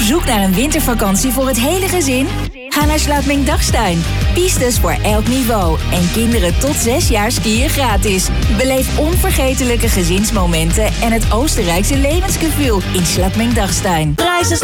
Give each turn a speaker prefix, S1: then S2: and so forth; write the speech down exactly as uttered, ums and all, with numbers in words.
S1: zoek naar een wintervakantie voor het hele gezin? Ga naar Sluitming-Dachstein. Pistes voor elk niveau. En kinderen tot zes jaar skiën gratis. Beleef onvergetelijke gezinsmomenten en het Oostenrijkse levensgevoel in Sluitming-Dachstein. Prijzen